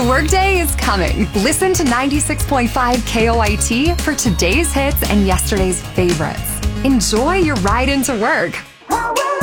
workday is coming. Listen to 96.5 KOIT for today's hits and yesterday's favorites. Enjoy your ride into work.